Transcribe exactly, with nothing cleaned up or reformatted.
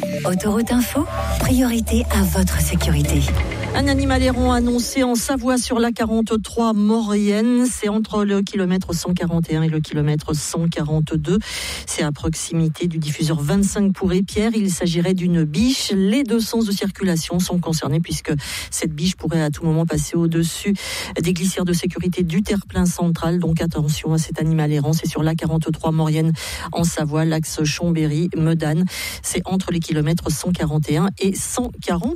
Autoroute Info, priorité à votre sécurité. Un animal errant annoncé en Savoie sur la quarante-trois Maurienne. C'est entre le kilomètre cent quarante et un et le kilomètre cent quarante-deux. C'est à proximité du diffuseur vingt-cinq pour Épierre. Il s'agirait d'une biche. Les deux sens de circulation sont concernés puisque cette biche pourrait à tout moment passer au-dessus des glissières de sécurité du terre-plein central. Donc attention à cet animal errant. C'est sur la quarante-trois Maurienne en Savoie, l'axe Chambéry, Medane. C'est entre les kilomètres cent quarante et un et cent quarante.